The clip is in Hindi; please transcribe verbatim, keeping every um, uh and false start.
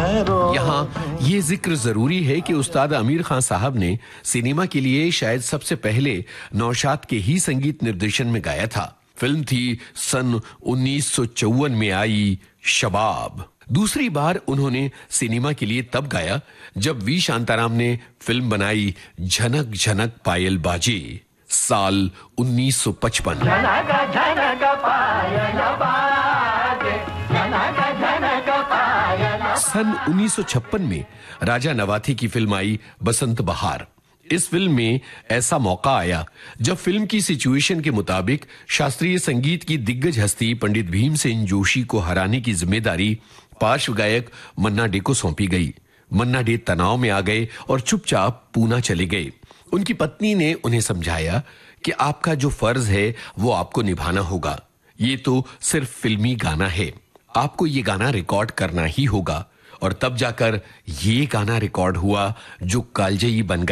यहाँ ये जिक्र जरूरी है कि उस्ताद आमिर खान साहब ने सिनेमा के लिए शायद सबसे पहले नौशाद के ही संगीत निर्देशन में गाया था। फिल्म थी सन उन्नीस सौ चौवन में आई शबाब। दूसरी बार उन्होंने सिनेमा के लिए तब गाया जब वी शांताराम ने फिल्म बनाई झनक झनक पायल बाजे साल उन्नीस सौ पचपन। सन उन्नीस सौ छप्पन में राजा नवाथी की फिल्म आई बसंत बहार। इस फिल्म में ऐसा मौका आया जब फिल्म की सिचुएशन के मुताबिक शास्त्रीय संगीत की दिग्गज हस्ती पंडित भीमसेन जोशी को हराने की जिम्मेदारी पार्श्व गायक मन्ना डे को सौंपी गई। मन्ना डे तनाव में आ गए और चुपचाप पूना चले गए। उनकी पत्नी ने उन्हें समझाया कि आपका जो फर्ज है वो आपको निभाना होगा। ये तो सिर्फ फिल्मी गाना है, आपको ये गाना रिकॉर्ड करना ही होगा। और तब जाकर ये गाना रिकॉर्ड हुआ जो कालजयी बन गया।